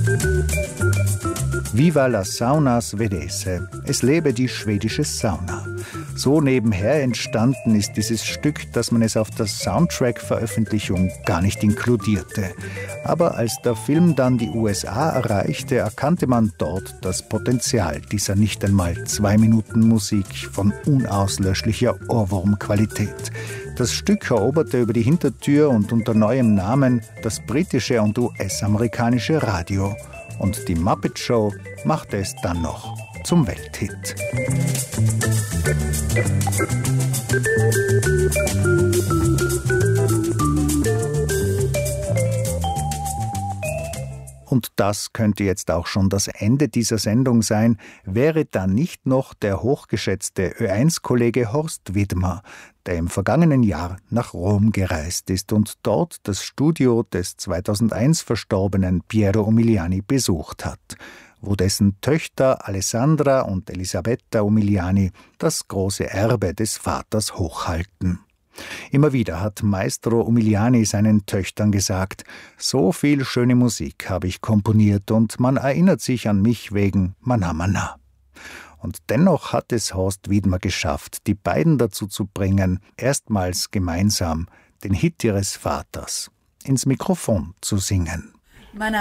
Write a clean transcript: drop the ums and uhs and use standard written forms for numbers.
Viva la sauna svedese. Es lebe die schwedische Sauna. So nebenher entstanden ist dieses Stück, dass man es auf der Soundtrack-Veröffentlichung gar nicht inkludierte. Aber als der Film dann die USA erreichte, erkannte man dort das Potenzial dieser nicht einmal 2 Minuten Musik von unauslöschlicher Ohrwurmqualität. Das Stück eroberte über die Hintertür und unter neuem Namen das britische und US-amerikanische Radio. Und die Muppet Show machte es dann noch zum Welthit. Und das könnte jetzt auch schon das Ende dieser Sendung sein, wäre da nicht noch der hochgeschätzte Ö1-Kollege Horst Widmer, der im vergangenen Jahr nach Rom gereist ist und dort das Studio des 2001 verstorbenen Piero Umiliani besucht hat, wo dessen Töchter Alessandra und Elisabetta Umiliani das große Erbe des Vaters hochhalten. Immer wieder hat Maestro Umiliani seinen Töchtern gesagt, so viel schöne Musik habe ich komponiert und man erinnert sich an mich wegen Mana Mana. Und dennoch hat es Horst Widmer geschafft, die beiden dazu zu bringen, erstmals gemeinsam den Hit ihres Vaters ins Mikrofon zu singen.